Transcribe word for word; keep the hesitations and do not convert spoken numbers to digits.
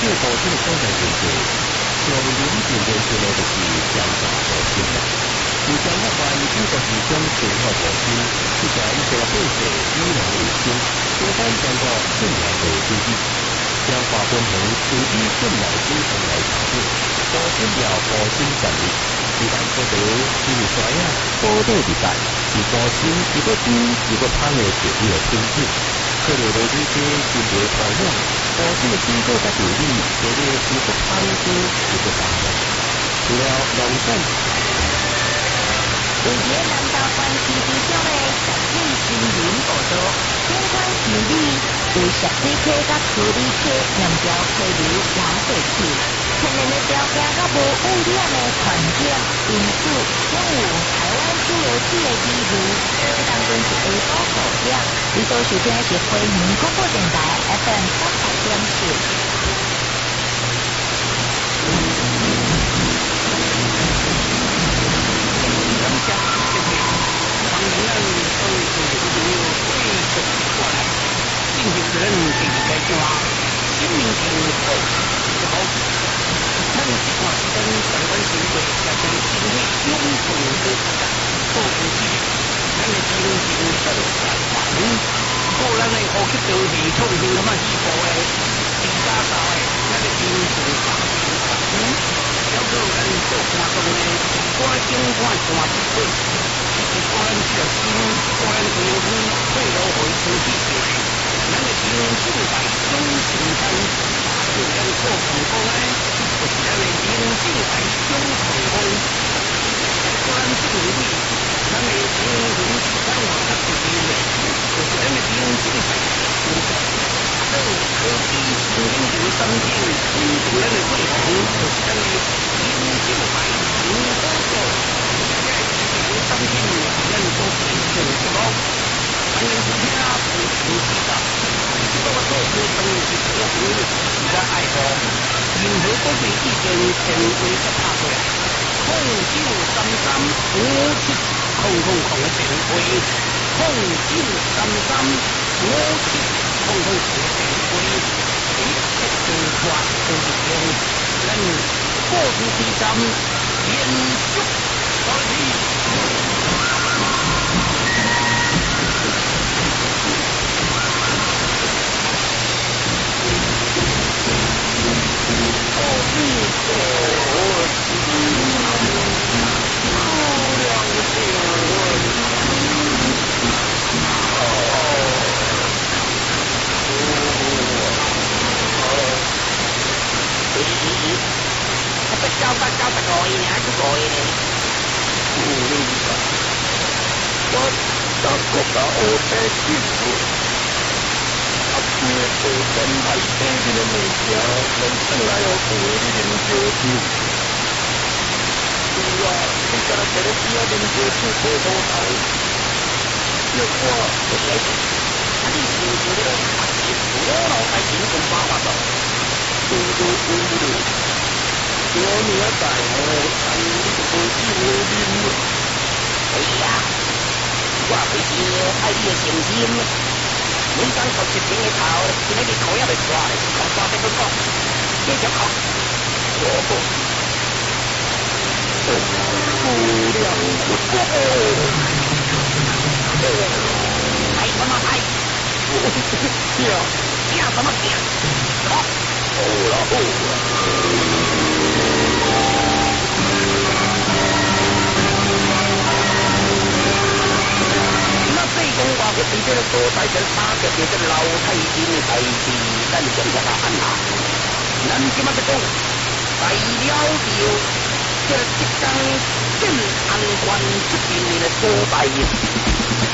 这保证的所在就是，上林前面出来就是江大保鲜啦。而江大环境就是种生活保鲜，是在大报社以人为生，多方通过正来的经济，将化分成有以正来精神来查证，保鲜了保鲜战力。一旦获得因为衰啊，报道地带是保鲜一个低一个胖的地理的品质。可能的这些性别传染，保鲜的机构在努力，有的是一个胖子一个大的。除了农产， 有些南岛关系之中的实际新闻报道，相关处理有涉水溪甲处理溪两条溪流拉过去，天然的条件甲无污染的环境，因此拥有台湾主流体的义务。这当中是下晡五点，你所收听的是花莲广播电台 F M 三百点四。 欢迎咱收视由贵州过来，进行人地开抓，新民警后之后，咱这段时间相关新闻也将今日永恒的报告记录，咱的新闻正在发生，个人的呼吸道系统是那么稀薄的，地加少的，咱的新闻发生发生，了个咱做活动的地瓜景观大集会。是个人这个新个人经济退路回出去的，咱的新正在中生产，就咱做成功诶，就是咱的民正在中成功。个人正位，咱的新闻是咱我较自由的，就是咱的民正在中成功。这科技新研究三点，引出咱的未来，就是咱的民正在中工作。相信咱所提供的包，欢迎收听不同时段。这个做活动是做活动，是在爱好。任何各类意见前为个拍出来，空九三三五七空空空的电话，空九三三五七空空空的电话，一切电话都是用咱过渡之站连续开始。交八交十個億，還是個億呢？我德國嘅我哋師傅，阿妹做緊係爹哋嘅味道，你真係有顧呢啲叫住。係啊，你今日睇到邊一點叫出嗰個頭？一個我睇，阿啲師傅咧，阿師傅我老細點咁巴巴到？都都都都。我明一大我係呢個報紙裏邊咯。係啊，我佢是係呢個成天咯。每當頭接片嘅頭，見到啲口一嚟掛嚟，講掛俾佢講，呢條口。我個姑娘不過，係什麼係？驚驚什麼驚？好，好啦好啦。講話佢哋即係坐低緊三腳嘅即係樓梯點嘅第二跟住就話按下，咱即乜嘅講，第了條即係即將真安全出邊嘅所在。